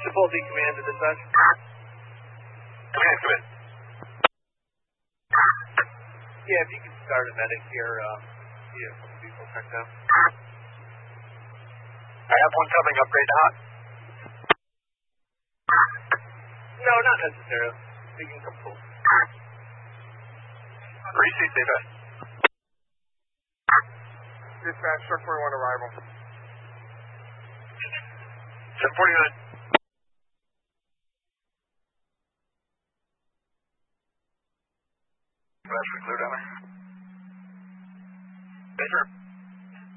Default D command to dispatch. Command, come in. Yeah, if you can start a medic here, yeah, some people check down. I have one coming, upgrade to hot. No, not necessarily. We can come full. Receive, stay back. Dispatch, truck 41 arrival. 749. That's clear down there.